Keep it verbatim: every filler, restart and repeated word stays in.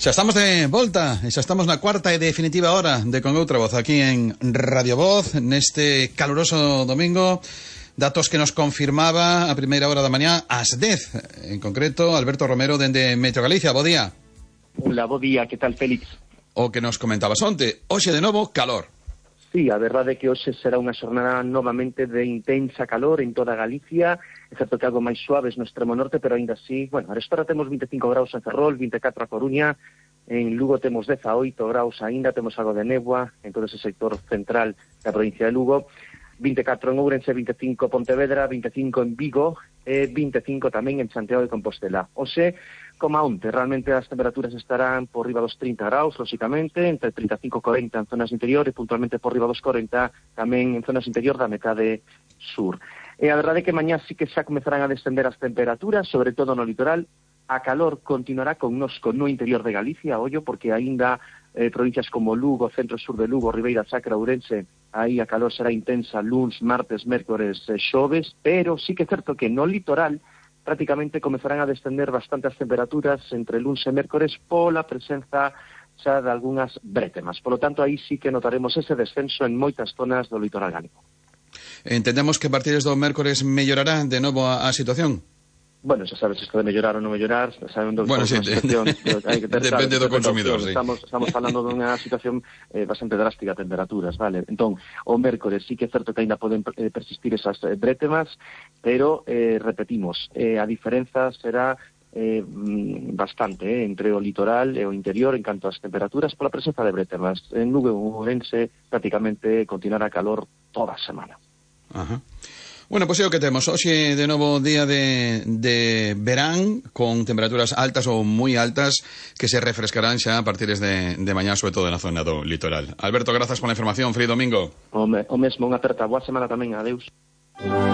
Xa estamos de volta, xa estamos na cuarta e definitiva hora de Con Outra Voz aquí en Radio Voz, neste caluroso domingo. Datos que nos confirmaba a primeira hora da mañá ás dez, en concreto Alberto Romero dende Meteo Galicia. Bo día. Hola, bo día, que tal, Félix? O que nos comentabas onte, hoxe de novo calor. Sí, a verdade é que hoxe será unha xornada novamente de intensa calor en toda Galicia, excepto que algo máis suaves no extremo norte, pero aínda así, bueno, a esta hora temos vinte e cinco graus en Ferrol, vinte e catro a Coruña, en Lugo temos dezaoito graus aínda, temos algo de néboa en todo ese sector central da provincia de Lugo, vinte e catro en Ourense, vinte e cinco Pontevedra, vinte e cinco en Vigo e vinte e cinco tamén en Santiago de Compostela. Hoxe, como onte, realmente as temperaturas estarán por riba dos trinta graus, lóxicamente, entre trinta e cinco e corenta en zonas interiores, puntualmente por riba dos corenta tamén en zonas interior da metade sur. E a verdade é que mañá sí que xa comezarán a descender as temperaturas, sobre todo no litoral. A calor continuará connosco no interior de Galicia, ollo, porque aínda eh, provincias como Lugo, centro-sur de Lugo, Ribeira Sacra, Ourense, aí a calor será intensa luns, martes, mércores, eh, xoves, pero sí que é certo que no litoral prácticamente comezarán a descender bastantes temperaturas entre luns e mércores pola presenza xa de algunhas brétemas. Por lo tanto, aí sí que notaremos ese descenso en moitas zonas do litoral gálico. Entendemos que a partir do mércores mellorará de novo a, a situación? Bueno, xa sabes isto de mellorar ou non mellorar, sabendo bueno, sí, situación, hai que ter, depende sabes, do consumidor, sí. Estamos, estamos falando dunha situación eh, bastante drástica de temperaturas, vale? Entón, o mércores sí que é certo que ainda poden eh, persistir esas eh, brétemas, pero, eh, repetimos, eh, a diferenza será eh, bastante eh, entre o litoral e o interior en canto ás temperaturas pola presenza de brétemas. En Lugo e Ourense prácticamente continuará calor toda a semana. Ajá. Bueno, pois é o que temos. Hoxe de novo día de, de verán con temperaturas altas ou moi altas que se refrescarán xa a partir de, de mañá, sobre todo na zona do litoral. Alberto, grazas pola información. Feliz domingo. O, me, o mesmo, unha aperta. Boa semana tamén. Adeus.